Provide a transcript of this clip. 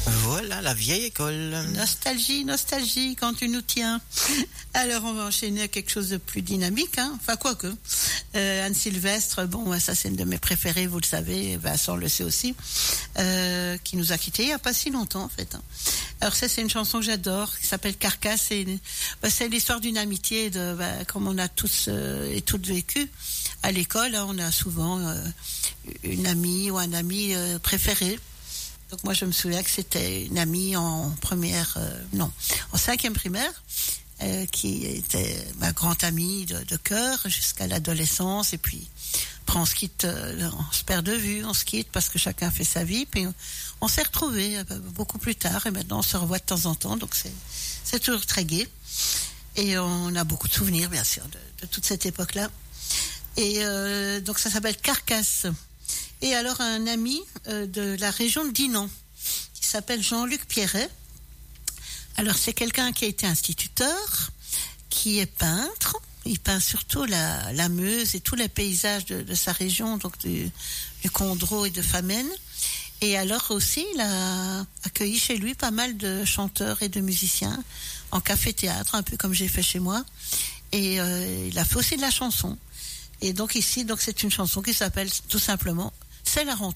Voilà, la vieille école. Nostalgie, nostalgie, quand tu nous tiens. Alors, on va enchaîner à quelque chose de plus dynamique, hein. Enfin, quoique. Anne Sylvestre, bon, ça c'est une de mes préférées, vous le savez, Vincent le sait aussi, qui nous a quittés il n'y a pas si longtemps, en fait. Alors, ça, c'est une chanson que j'adore, qui s'appelle Carcasse. C'est l'histoire d'une amitié, comme on a tous et toutes vécu à l'école, hein, on a souvent une amie ou un ami préféré. Donc moi je me souviens que c'était une amie en cinquième primaire, qui était ma grande amie de cœur jusqu'à l'adolescence. Et puis après on se quitte, on se perd de vue, on se quitte parce que chacun fait sa vie. Puis on s'est retrouvés beaucoup plus tard et maintenant on se revoit de temps en temps. Donc c'est toujours très gai. Et on a beaucoup de souvenirs bien sûr de toute cette époque-là. Et donc ça s'appelle Carcasse. Et alors un ami de la région de Dinan, qui s'appelle Jean-Luc Pierret. Alors c'est quelqu'un qui a été instituteur, qui est peintre. Il peint surtout la Meuse et tous les paysages de sa région, donc du Condro et de Famenne. Et alors aussi, il a accueilli chez lui pas mal de chanteurs et de musiciens en café-théâtre, un peu comme j'ai fait chez moi. Et il a fait aussi de la chanson. Et donc ici, c'est une chanson qui s'appelle tout simplement « C'est la rentrée ».